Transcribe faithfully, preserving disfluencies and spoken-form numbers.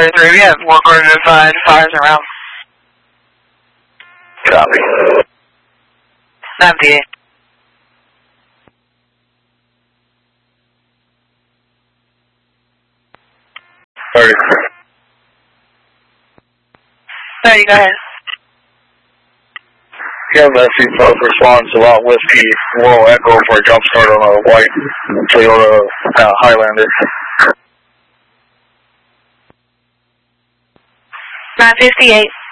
thirty-three, we have work order to find fires around. Copy. ninety-eight. thirty. thirty, go ahead. Kevin S C Post responds to Lot Whiskey, Royal Echo for a jump start on a white Toyota uh, Highlander. nine fifty-eight.